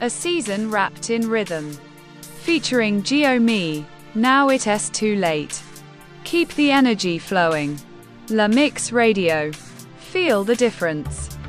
A season wrapped in rhythm. Featuring Gio Me, Now It's Too Late. Keep the energy flowing. La Mix Radio. Feel the difference.